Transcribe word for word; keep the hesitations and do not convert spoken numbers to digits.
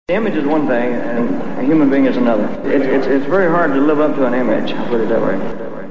The image is one thing, and a human being is another. It, it's, it's very hard to live up to an image, I'll put it that way.